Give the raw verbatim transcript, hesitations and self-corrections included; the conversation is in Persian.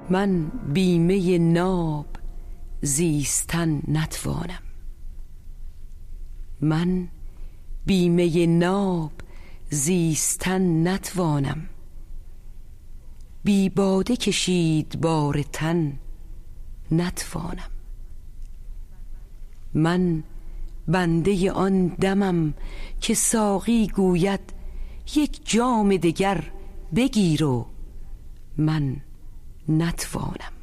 من بیمه ناب زیستن نتوانم. من بیمه ناب زیستن نتوانم. بی باده کشید بار تن نتوانم. من بنده آن دمم که ساقی گوید یک جام دگر بگیر و من نتوانم.